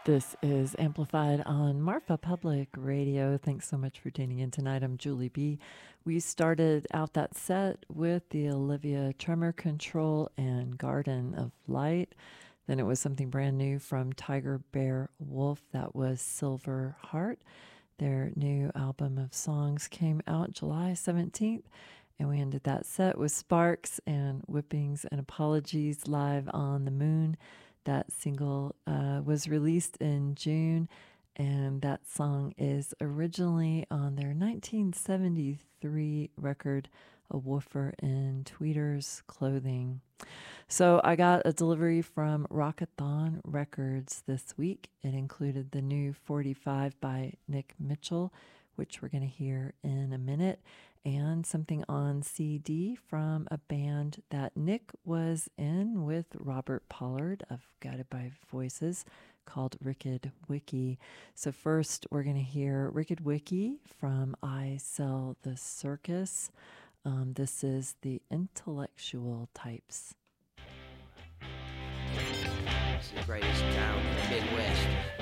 This is amplified on Marfa Public Radio. Thanks so much for tuning in tonight. I'm Julie B. We started out that set with the Olivia Tremor Control and Garden of Light. Then it was something brand new from Tiger Bear Wolf. That was Silver Heart. Their new album of songs came out July 17th. And we ended that set with Sparks and Whippings and Apologies live on the Moon. That single was released in June, and that song is originally on their 1973 record, A Woofer in Tweeter's Clothing. So I got a delivery from Rockathon Records this week. It included the new 45 by Nick Mitchell, which we're going to hear in a minute, and something on CD from a band that Nick was in with Robert Pollard of Guided by Voices called Ricked Wiki. So first we're going to hear Ricked Wiki from I Sell the Circus. This is the Intellectual Types. It's the greatest town in the Midwest.